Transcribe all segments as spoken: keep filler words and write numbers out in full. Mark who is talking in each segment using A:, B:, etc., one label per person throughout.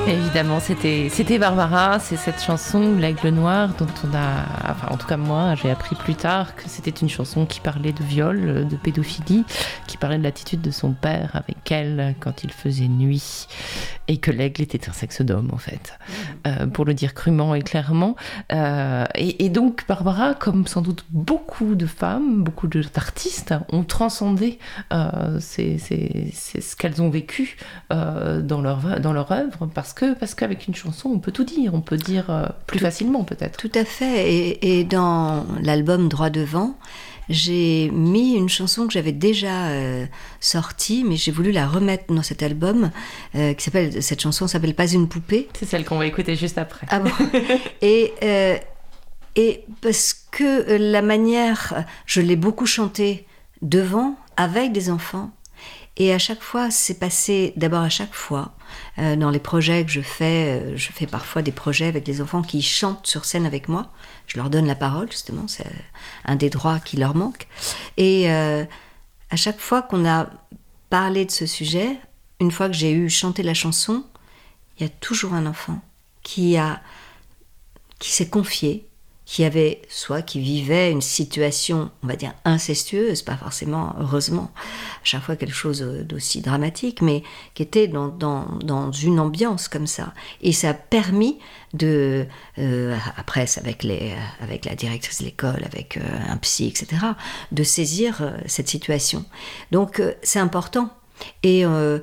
A: Évidemment, c'était, c'était Barbara, c'est cette chanson, L'Aigle Noir, dont on a, enfin en tout cas moi, j'ai appris plus tard que c'était une chanson qui parlait de viol, de pédophilie, qui parlait de l'attitude de son père avec elle quand il faisait nuit, et que l'aigle était un sexe d'homme en fait, euh, pour le dire crûment et clairement. Euh, et, et donc Barbara, comme sans doute beaucoup de femmes, beaucoup d'artistes, ont transcendé euh, c'est, c'est, c'est ce qu'elles ont vécu euh, dans leur, dans leur œuvre, parce que parce qu'avec une chanson, on peut tout dire, on peut dire euh, plus tout, facilement peut-être.
B: Tout à fait, et, et dans l'album Droit Devant, j'ai mis une chanson que j'avais déjà euh, sortie, mais j'ai voulu la remettre dans cet album, euh, qui s'appelle, cette chanson s'appelle Pas une poupée.
A: C'est celle qu'on va écouter juste après.
B: Ah bon. et, euh, et parce que la manière, je l'ai beaucoup chantée devant, avec des enfants, et à chaque fois, c'est passé, d'abord à chaque fois, euh, dans les projets que je fais, euh, je fais parfois des projets avec des enfants qui chantent sur scène avec moi. Je leur donne la parole, justement, c'est un des droits qui leur manque. Et euh, à chaque fois qu'on a parlé de ce sujet, une fois que j'ai eu chanté la chanson, il y a toujours un enfant qui a, qui s'est confié, qui avait, soit qui vivait une situation, on va dire, incestueuse, pas forcément, heureusement, à chaque fois quelque chose d'aussi dramatique, mais qui était dans, dans, dans une ambiance comme ça. Et ça a permis de, euh, après, avec, les, avec la directrice de l'école, avec euh, un psy, et cetera, de saisir euh, cette situation. Donc, euh, c'est important. Et euh,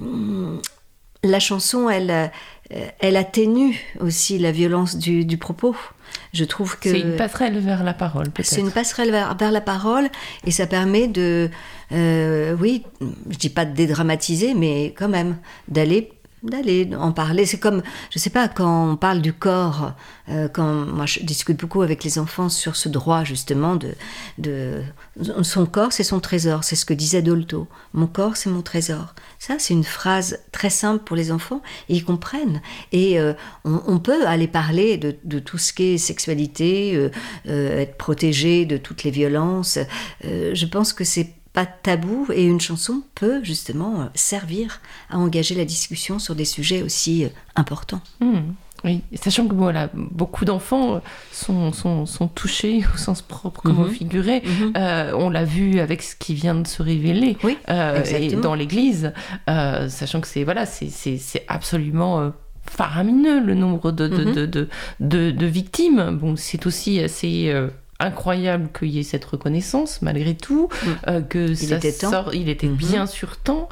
B: la chanson, elle, elle atténue aussi la violence du, du propos. Je trouve que
A: c'est une passerelle vers la parole, peut-être.
B: C'est une passerelle vers, vers la parole, et ça permet de, euh, oui, je dis pas de dédramatiser, mais quand même d'aller, d'aller en parler. C'est comme, je sais pas, quand on parle du corps, euh, quand moi je discute beaucoup avec les enfants sur ce droit justement de, de son corps, c'est son trésor. C'est ce que disait Dolto. Mon corps, c'est mon trésor. Ça, c'est une phrase très simple pour les enfants, et ils comprennent. Et euh, on, on peut aller parler de, de tout ce qui est sexualité, euh, euh, être protégé de toutes les violences. Euh, je pense que c'est pas tabou, et une chanson peut justement servir à engager la discussion sur des sujets aussi importants.
A: Mmh. Oui, sachant que voilà, beaucoup d'enfants sont, sont, sont touchés au sens propre comme mmh. au figuré. Mmh. Euh, on l'a vu avec ce qui vient de se révéler
B: oui,
A: euh, et dans l'Église, euh, sachant que c'est, voilà, c'est, c'est, c'est absolument euh, faramineux le nombre de, de, mmh. de, de, de, de victimes. Bon, c'est aussi assez... Euh, incroyable qu'il y ait cette reconnaissance malgré tout, mmh. euh, que
B: il
A: ça
B: était
A: sort,
B: temps.
A: il était mmh. bien sur temps,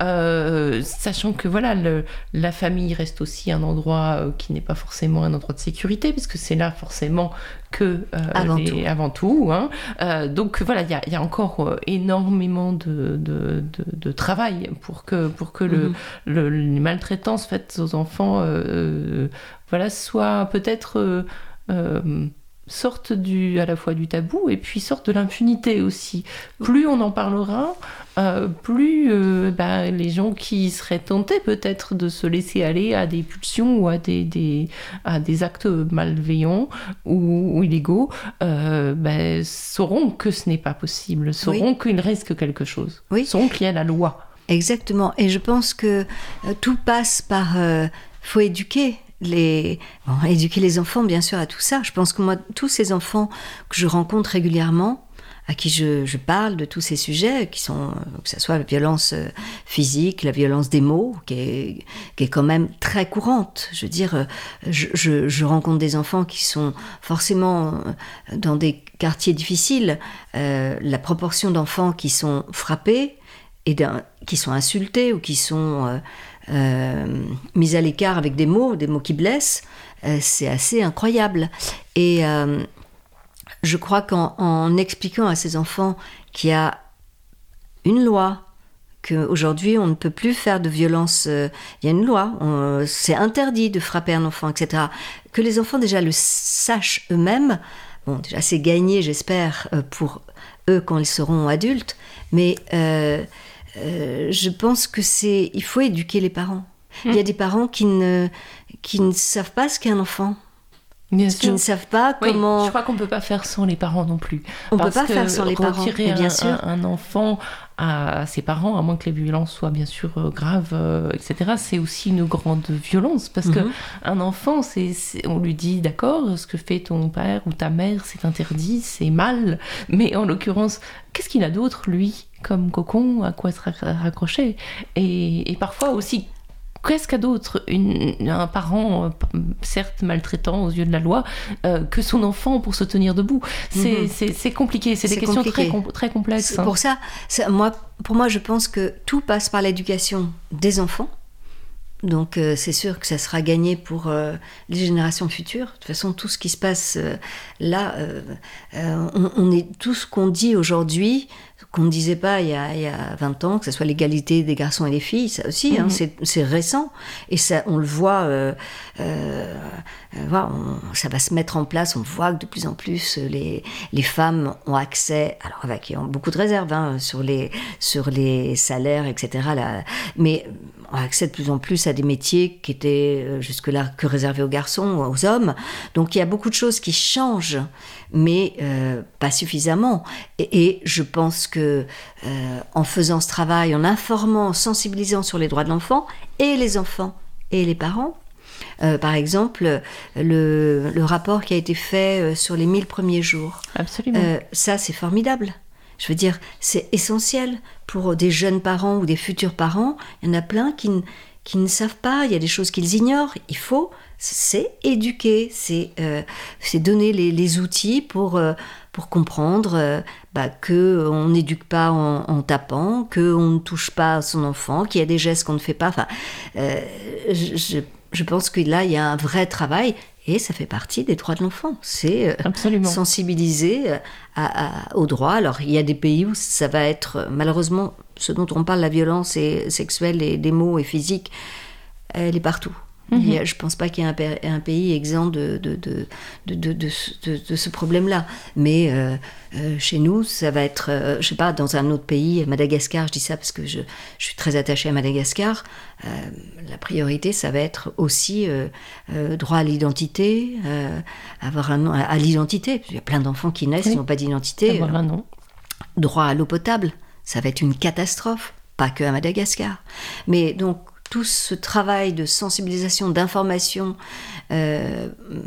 A: euh, sachant que voilà, le, la famille reste aussi un endroit euh, qui n'est pas forcément un endroit de sécurité, puisque c'est là forcément que euh,
B: avant,
A: les,
B: tout.
A: avant tout. Hein. Euh, donc voilà, il y, y a encore euh, énormément de, de, de, de travail pour que, pour que mmh. le, le, les maltraitances faites aux enfants euh, voilà, soient peut-être... Euh, euh, sortent du, à la fois du tabou et puis sortent de l'impunité aussi. Plus on en parlera, euh, plus euh, bah, les gens qui seraient tentés peut-être de se laisser aller à des pulsions ou à des, des, à des actes malveillants ou, ou illégaux euh, bah, sauront que ce n'est pas possible, sauront oui. qu'il risque quelque chose,
B: oui.
A: sauront qu'il y a la loi.
B: Exactement, et je pense que euh, tout passe par... Il euh, faut éduquer Les... Bon, éduquer les enfants, bien sûr, à tout ça. Je pense que moi, tous ces enfants que je rencontre régulièrement, à qui je, je parle de tous ces sujets, qui sont, que ce soit la violence physique, la violence des mots, qui est, qui est quand même très courante. Je veux dire, je, je, je rencontre des enfants qui sont forcément dans des quartiers difficiles. Euh, la proportion d'enfants qui sont frappés, et qui sont insultés ou qui sont... Euh, Euh, mise à l'écart avec des mots, des mots qui blessent, euh, c'est assez incroyable. Et euh, je crois qu'en en expliquant à ces enfants qu'il y a une loi, qu'aujourd'hui on ne peut plus faire de violence, euh, il y a une loi, on, c'est interdit de frapper un enfant, et cetera. Que les enfants déjà le sachent eux-mêmes, bon déjà c'est gagné j'espère pour eux quand ils seront adultes, mais... Euh, Euh, je pense que c'est, il faut éduquer les parents. Mmh. Il y a des parents qui ne, qui ne savent pas ce qu'est un enfant.
A: Bien
B: qui
A: sûr.
B: ne savent pas
A: oui,
B: comment...
A: Je crois qu'on ne peut pas faire sans les parents non plus.
B: On ne peut pas faire sans les parents,
A: retirer
B: bien
A: un,
B: sûr.
A: Un, un enfant à, à ses parents, à moins que les violences soient bien sûr euh, graves, euh, et cetera. C'est aussi une grande violence parce mm-hmm. qu'un enfant, c'est, c'est, on lui dit d'accord, ce que fait ton père ou ta mère, c'est interdit, c'est mal, mais en l'occurrence, qu'est-ce qu'il a d'autre, lui, comme cocon, à quoi se raccrocher? et, et parfois aussi, qu'est-ce qu'a d'autre une, un parent, euh, certes maltraitant aux yeux de la loi, euh, que son enfant pour se tenir debout? C'est, mm-hmm. c'est, c'est compliqué, c'est, c'est des questions compliqué. Très, très complexes.
B: C'est hein. Pour ça, ça moi, pour moi, je pense que tout passe par l'éducation des enfants. Donc euh, c'est sûr que ça sera gagné pour euh, les générations futures. De toute façon, tout ce qui se passe euh, là, euh, euh, on, on est, tout ce qu'on dit aujourd'hui, qu'on ne disait pas il y, a, il y a vingt ans, que ce soit l'égalité des garçons et des filles, ça aussi, mm-hmm. hein, c'est, c'est récent. Et ça, on le voit, euh, euh, euh, voilà, on, ça va se mettre en place. On voit que de plus en plus, les, les femmes ont accès, alors avec beaucoup de réserves hein, sur, les, sur les salaires, et cetera. Là, mais on a accès de plus en plus à des métiers qui étaient jusque-là que réservés aux garçons, aux hommes. Donc il y a beaucoup de choses qui changent, mais euh, pas suffisamment. Et, et je pense que euh, en faisant ce travail, en informant, en sensibilisant sur les droits de l'enfant, et les enfants et les parents, euh, par exemple, le, le rapport qui a été fait sur les mille premiers jours.
A: Absolument.
B: Euh, ça, c'est formidable. Je veux dire, c'est essentiel pour des jeunes parents ou des futurs parents. Il y en a plein qui, n- qui ne savent pas, il y a des choses qu'ils ignorent. Il faut, c'est éduquer, c'est, euh, c'est donner les, les outils pour, euh, pour comprendre euh, bah, qu'on n'éduque pas en, en tapant, qu'on ne touche pas à son enfant, qu'il y a des gestes qu'on ne fait pas. Enfin, euh, je, je pense que là, il y a un vrai travail. Et ça fait partie des droits de l'enfant. C'est euh, sensibiliser à, à, aux droits. Alors, il y a des pays où ça va être, malheureusement, ce dont on parle, la violence et, sexuelle, et des mots et physique, elle est partout. Mm-hmm. Et je ne pense pas qu'il y ait un, un pays exempt de, de, de, de, de, de, de, de ce problème-là. Mais euh, euh, chez nous, ça va être, euh, je ne sais pas, dans un autre pays, Madagascar, je dis ça parce que je, je suis très attachée à Madagascar, euh, la priorité, ça va être aussi euh, euh, droit à l'identité, euh, avoir un nom, à, à l'identité. Il y a plein d'enfants qui naissent, oui. Qui n'ont pas d'identité.
A: Avoir un nom.
B: Droit à l'eau potable, ça va être une catastrophe, pas que à Madagascar. Mais donc, tout ce travail de sensibilisation, d'information euh,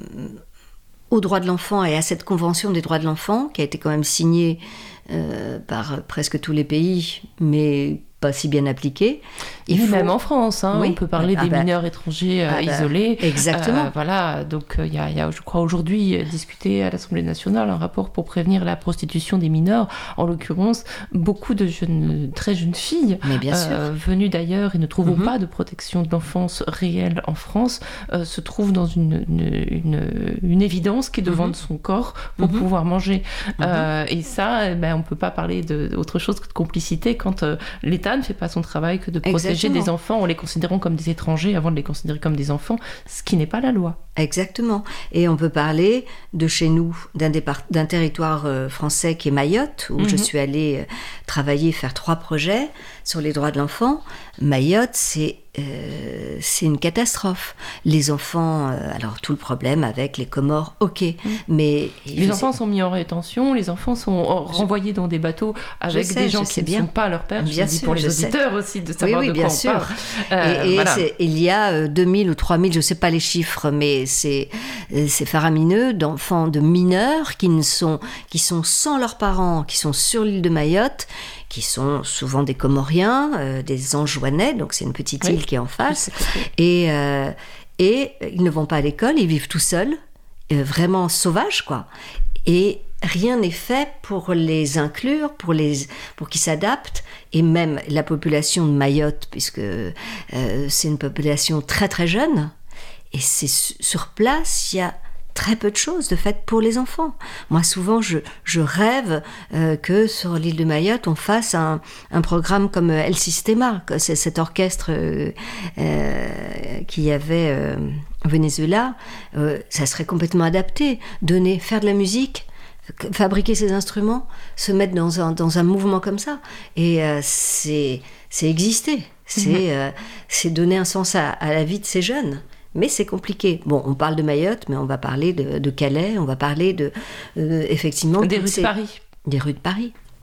B: aux droits de l'enfant et à cette convention des droits de l'enfant qui a été quand même signée euh, par presque tous les pays, mais pas si bien appliquée.
A: Il faut... Même en France, hein, oui. On peut parler ah des bah, mineurs étrangers euh, ah bah, isolés.
B: Exactement.
A: Euh, voilà, donc il y, y a, je crois aujourd'hui, discuté à l'Assemblée nationale un rapport pour prévenir la prostitution des mineurs. En l'occurrence, beaucoup de jeunes, très jeunes filles,
B: Mais bien
A: euh,
B: sûr.
A: venues d'ailleurs et ne trouvant mm-hmm. pas de protection de l'enfance réelle en France, euh, se trouvent dans une, une, une, une évidence qui est de mm-hmm. vendre son corps pour mm-hmm. pouvoir manger. Mm-hmm. Euh, et ça, eh ben, on ne peut pas parler d'autre chose que de complicité quand euh, l'État ne fait pas son travail que de protéger Exactement. Des enfants en les considérant comme des étrangers avant de les considérer comme des enfants, ce qui n'est pas la loi.
B: Exactement. Et on peut parler de chez nous, d'un, départ, d'un territoire euh, français qui est Mayotte, où mm-hmm. je suis allée euh, travailler, faire trois projets sur les droits de l'enfant. Mayotte, c'est, euh, c'est une catastrophe. Les enfants, euh, alors tout le problème avec les Comores, ok, mm. mais...
A: Les enfants sais... sont mis en rétention, les enfants sont renvoyés dans des bateaux avec sais, des gens qui bien. Ne sont pas leurs pères.
B: Bien
A: je
B: sûr,
A: pour les
B: je
A: auditeurs
B: sais.
A: Aussi de savoir
B: oui, oui,
A: de
B: bien
A: quoi
B: sûr.
A: on parle. Euh,
B: et et
A: voilà.
B: il y a euh, deux mille ou trois mille, je ne sais pas les chiffres, mais c'est, c'est faramineux, d'enfants, de mineurs qui, ne sont, qui sont sans leurs parents, qui sont sur l'île de Mayotte, qui sont souvent des Comoriens, euh, des Anjouanais, donc c'est une petite île oui. qui est en face, et, euh, et ils ne vont pas à l'école, ils vivent tout seuls, euh, vraiment sauvages, quoi. Et rien n'est fait pour les inclure, pour, les, pour qu'ils s'adaptent, et même la population de Mayotte, puisque euh, c'est une population très très jeune, et c'est sur place, il y a très peu de choses de fait pour les enfants. Moi, souvent, je, je rêve euh, que sur l'île de Mayotte, on fasse un, un programme comme El Sistema, c'est cet orchestre euh, euh, qu'il y avait euh, au Venezuela. Euh, ça serait complètement adapté. Donner, faire de la musique, fabriquer ses instruments, se mettre dans un, dans un mouvement comme ça. Et euh, c'est, c'est exister. C'est, mmh. euh, c'est donner un sens à, à la vie de ces jeunes. Mais c'est compliqué. Bon, on parle de Mayotte, mais on va parler de, de Calais, on va parler de, euh, effectivement...
A: Des rues
B: ces...
A: de Paris.
B: Des rues de Paris.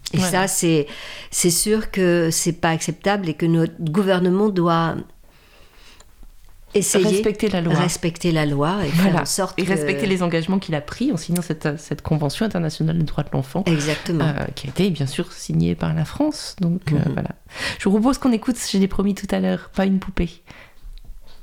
B: Et ouais. ça, c'est, c'est sûr que c'est pas acceptable et que notre gouvernement doit essayer
A: respecter la loi,
B: respecter la loi et
A: voilà.
B: faire en sorte
A: et
B: que...
A: respecter les engagements qu'il a pris en signant cette, cette convention internationale des droits de l'enfant.
B: Exactement.
A: Euh, qui a été bien sûr signée par la France. Donc mm-hmm. euh, voilà. Je vous propose qu'on écoute, je l'ai promis tout à l'heure, Pas une poupée